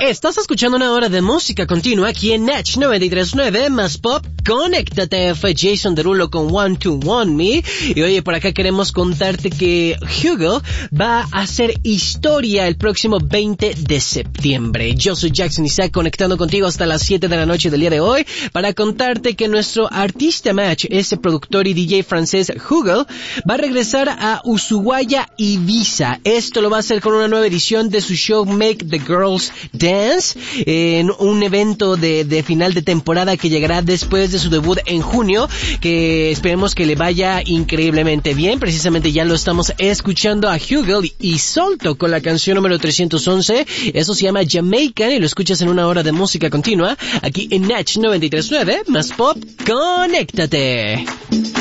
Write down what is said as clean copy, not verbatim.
Estás escuchando una hora de música continua aquí en Natch 93.9 más pop. Conéctate, fue Jason Derulo con Want to Want Me. Y oye, por acá queremos contarte que Hugo va a hacer historia el próximo 20 de septiembre. Yo soy Jackson Isaac, conectando contigo hasta las 7 de la noche del día de hoy para contarte que nuestro artista match, ese productor y DJ francés Hugo, va a regresar a Ushuaia, Ibiza. Esto lo va a hacer con una nueva edición de su show Make the Girls Dance, en un evento de final de temporada que llegará después de su debut en junio, que esperemos que le vaya increíblemente bien. Precisamente ya lo estamos escuchando a Hugo y Solto con la canción número 311. Eso se llama Jamaican y lo escuchas en una hora de música continua aquí en Natch 93.9 más pop. Conéctate.